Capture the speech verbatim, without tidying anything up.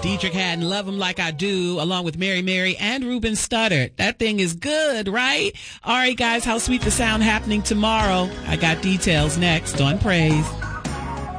Dietrich Haddon, Love 'Em Like I Do, along with Mary Mary and Ruben Studdard. That thing is good, right? All right, guys, how sweet the sound happening tomorrow. I got details next on Praise.